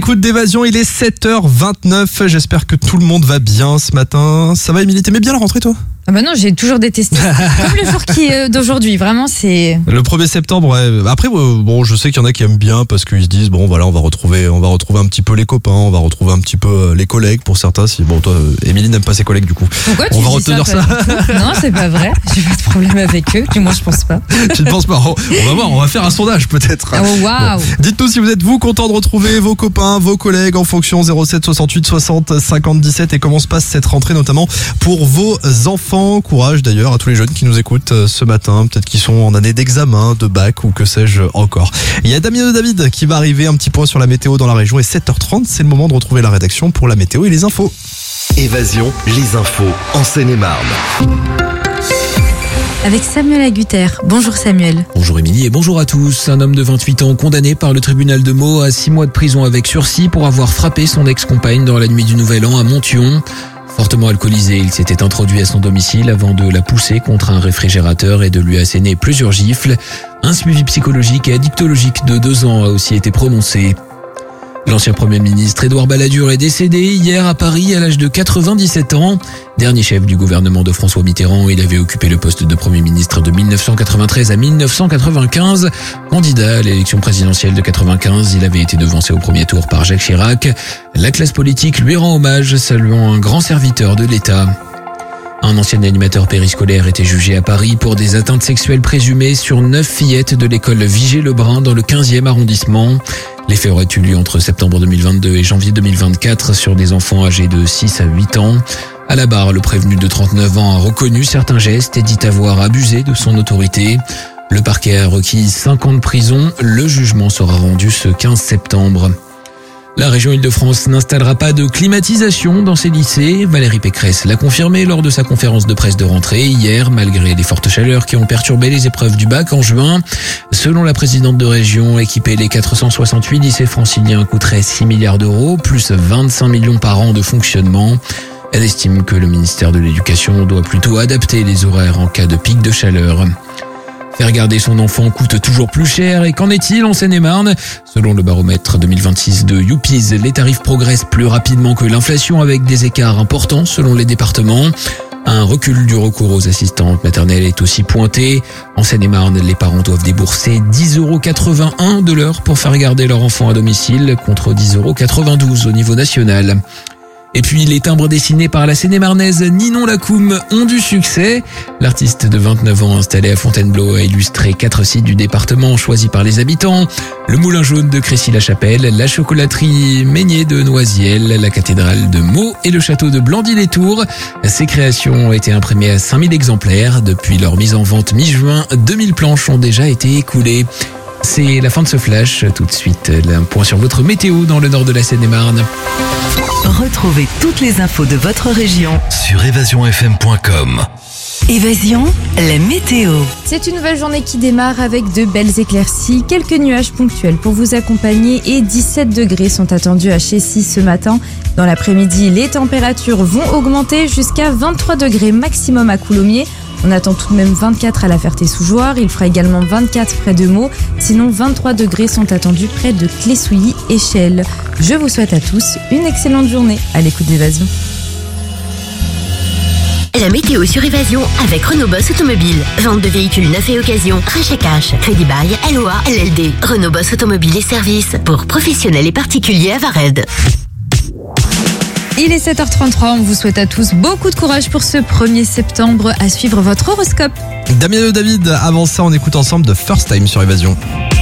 Coup d'évasion, il est 7h29. J'espère que tout le monde va bien ce matin. Ça va, Émilie? T'aimais bien la rentrée, toi? Ah bah non, j'ai toujours détesté. Comme le jour d'aujourd'hui, vraiment, c'est... Le 1er septembre, ouais. Après, bon, je sais qu'il y en a qui aiment bien parce qu'ils se disent, bon, voilà, on va retrouver un petit peu les copains, on va retrouver un petit peu les collègues pour certains. Si, bon, toi, Émilie n'aime pas ses collègues, du coup. Pourquoi tu on va dis retenir ça. Non, c'est pas vrai. J'ai pas de problème avec eux. Du moins, je pense pas. Tu ne penses pas? On va voir, on va faire un sondage, peut-être. Oh, waouh. Bon. Dites-nous si vous êtes content de retrouver vos copains, vos collègues en fonction 07 68 60 50 17 et comment se passe cette rentrée, notamment pour vos enfants. Courage d'ailleurs à tous les jeunes qui nous écoutent ce matin, peut-être qu'ils sont en année d'examen, de bac ou que sais-je encore. Il y a Damien de David qui va arriver, un petit point sur la météo dans la région et 7h30, c'est le moment de retrouver la rédaction pour la météo et les infos. Évasion, les infos en Seine-et-Marne. Avec Samuel Agutter. Bonjour Samuel. Bonjour Émilie et bonjour à tous. Un homme de 28 ans condamné par le tribunal de Meaux à 6 mois de prison avec sursis pour avoir frappé son ex-compagne dans la nuit du Nouvel An à Monthyon. Fortement alcoolisé, il s'était introduit à son domicile avant de la pousser contre un réfrigérateur et de lui asséner plusieurs gifles. Un suivi psychologique et addictologique de 2 ans a aussi été prononcé. L'ancien Premier ministre Édouard Balladur est décédé hier à Paris à l'âge de 97 ans. Dernier chef du gouvernement de François Mitterrand, il avait occupé le poste de Premier ministre de 1993 à 1995. Candidat à l'élection présidentielle de 95, il avait été devancé au premier tour par Jacques Chirac. La classe politique lui rend hommage, saluant un grand serviteur de l'État. Un ancien animateur périscolaire était jugé à Paris pour des atteintes sexuelles présumées sur 9 fillettes de l'école Vigée-Lebrun dans le 15e arrondissement. Les faits auraient eu lieu entre septembre 2022 et janvier 2024 sur des enfants âgés de 6 à 8 ans. À la barre, le prévenu de 39 ans a reconnu certains gestes et dit avoir abusé de son autorité. Le parquet a requis 5 ans de prison. Le jugement sera rendu ce 15 septembre. La région Île-de-France n'installera pas de climatisation dans ses lycées. Valérie Pécresse l'a confirmé lors de sa conférence de presse de rentrée hier, malgré les fortes chaleurs qui ont perturbé les épreuves du bac en juin. Selon la présidente de région, équiper les 468 lycées franciliens coûterait 6 milliards d'euros, plus 25 millions par an de fonctionnement. Elle estime que le ministère de l'Éducation doit plutôt adapter les horaires en cas de pic de chaleur. Faire garder son enfant coûte toujours plus cher et qu'en est-il en Seine-et-Marne? Selon le baromètre 2026 de Youpies, les tarifs progressent plus rapidement que l'inflation avec des écarts importants selon les départements. Un recul du recours aux assistantes maternelles est aussi pointé. En Seine-et-Marne, les parents doivent débourser 10,81 € de l'heure pour faire garder leur enfant à domicile contre 10,92 € au niveau national. Et puis, les timbres dessinés par la Seine-et-Marnaise Ninon Lacoume ont du succès. L'artiste de 29 ans installé à Fontainebleau a illustré 4 sites du département choisis par les habitants. Le Moulin Jaune de Crécy-la-Chapelle, la chocolaterie Meignier de Noisiel, la cathédrale de Meaux et le château de Blandy-les-Tours. Ces créations ont été imprimées à 5000 exemplaires. Depuis leur mise en vente mi-juin, 2000 planches ont déjà été écoulées. C'est la fin de ce flash. Tout de suite, un point sur votre météo dans le nord de la Seine-et-Marne. Retrouvez toutes les infos de votre région Sur évasionfm.com. Évasion, la météo. C'est une nouvelle journée qui démarre avec de belles éclaircies, quelques nuages ponctuels pour vous accompagner et 17 degrés sont attendus à Chessy ce matin. Dans l'après-midi, les températures vont augmenter jusqu'à 23 degrés maximum à Coulommiers. On attend tout de même 24 à la Ferté-sous-Jouarre, il fera également 24 près de Meaux, sinon 23 degrés sont attendus près de Clé-Souilly et Chelles. Je vous souhaite à tous une excellente journée à l'écoute d'Évasion. La météo sur Évasion avec Renault Boss Automobile. Vente de véhicules neufs et occasion, rachat cash, crédit bail, LOA, LLD. Renault Boss Automobile et services pour professionnels et particuliers à Vared. Il est 7h33, on vous souhaite à tous beaucoup de courage pour ce 1er septembre. À suivre votre horoscope. Damien de David, avant ça, on écoute ensemble de First Time sur Évasion.